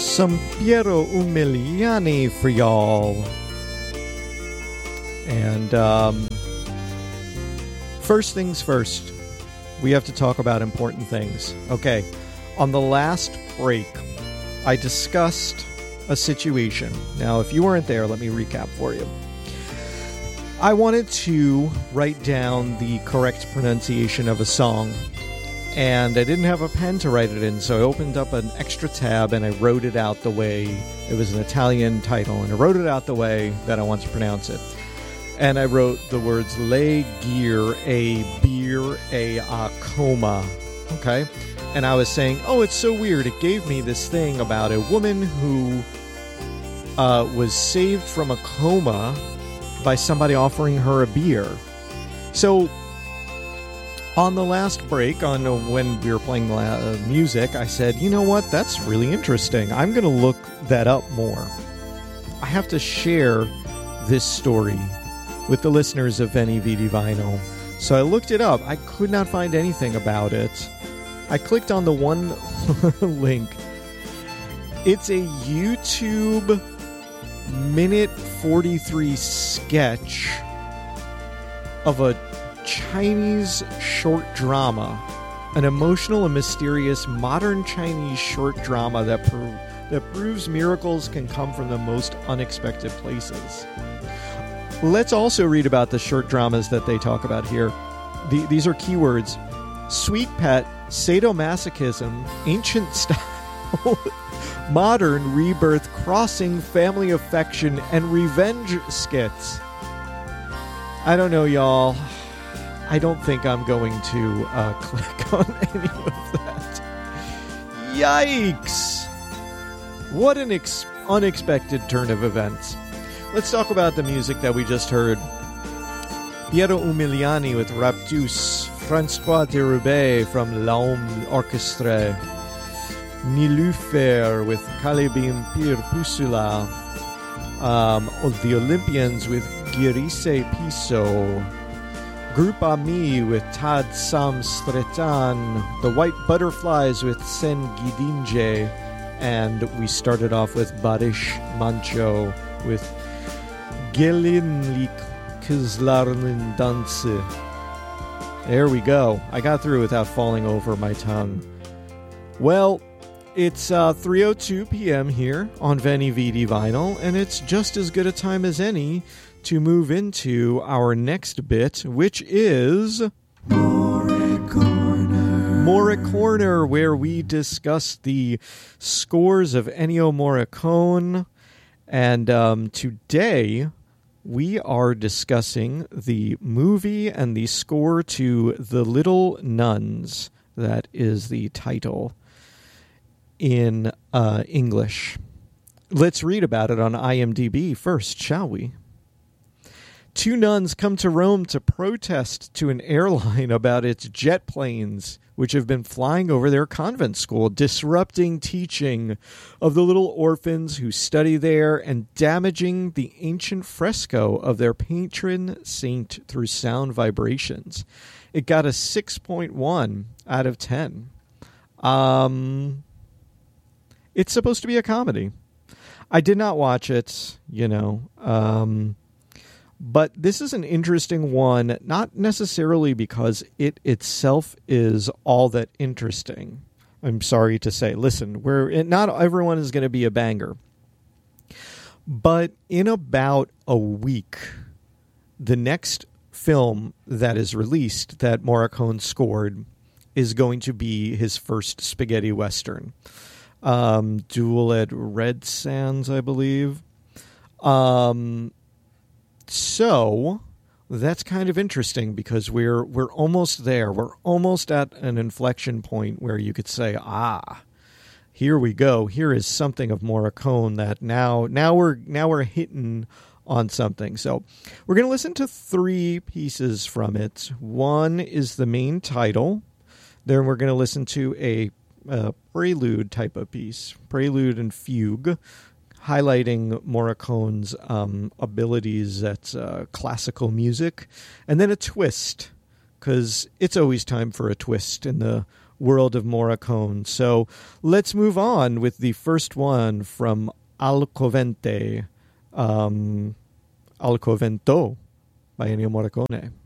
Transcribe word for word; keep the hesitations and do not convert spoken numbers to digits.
some Piero Umiliani for y'all. And um, first things first, we have to talk about important things. Okay, on the last break, I discussed a situation. Now, if you weren't there, let me recap for you. I wanted to write down the correct pronunciation of a song, and I didn't have a pen to write it in, so I opened up an extra tab and I wrote it out the way, it was an Italian title, and I wrote it out the way that I want to pronounce it. And I wrote the words Le Gear a Beer a a Coma, okay? And I was saying, oh, it's so weird. It gave me this thing about a woman who uh, was saved from a coma by somebody offering her a beer. So on the last break, on uh, when we were playing the uh, music, I said, you know what? That's really interesting. I'm going to look that up more. I have to share this story with the listeners of Veni Vidi Vinyl. So I looked it up. I could not find anything about it. I clicked on the one link. It's a YouTube minute forty-three sketch of a Chinese short drama, an emotional and mysterious modern Chinese short drama that pro- that proves miracles can come from the most unexpected places. Let's also read about the short dramas that they talk about here. The, these are keywords: sweet pet, sadomasochism, ancient style, modern rebirth, crossing, family affection, and revenge skits. I don't know, y'all. I don't think I'm going to uh, click on any of that. Yikes! What an ex- unexpected turn of events. Let's talk about the music that we just heard. Piero Umiliani with Raptus, François Deroubaix from L'Homme Orchestre, Nilufer with Kalebim Pir Pusula, um, the Olympians with Girise Piso, Group Ami with Tad Sam Stretan, the White Butterflies with Sen Gidinje, and we started off with Barish Mancho with Gelinlik Kizlarlin Danse. There we go. I got through without falling over my tongue. Well, it's uh, three oh two p.m. here on Veni Vidi Vinyl, and it's just as good a time as any to move into our next bit, which is More Corner. More Corner, where we discuss the scores of Ennio Morricone. And um, today we are discussing the movie and the score to The Little Nuns. That is the title in uh, English. Let's read about it on IMDb first, shall we? Two nuns come to Rome to protest to an airline about its jet planes, which have been flying over their convent school, disrupting teaching of the little orphans who study there and damaging the ancient fresco of their patron saint through sound vibrations. It got a six point one out of ten. Um, it's supposed to be a comedy. I did not watch it, you know, um... but this is an interesting one, not necessarily because it itself is all that interesting. I'm sorry to say. Listen, we're not everyone is going to be a banger. But in about a week, the next film that is released that Morricone scored is going to be his first spaghetti western. Um, Duel at Red Sands, I believe. Um... So that's kind of interesting because we're we're almost there. We're almost at an inflection point where you could say, ah, here we go. Here is something of Morricone that now now we're now we're hitting on something. So we're going to listen to three pieces from it. One is the main title. Then we're going to listen to a, a prelude type of piece, prelude and fugue, highlighting Morricone's um, abilities at uh, classical music, and then a twist, because it's always time for a twist in the world of Morricone. So let's move on with the first one from Alcovente, um, Alcovento by Ennio Morricone.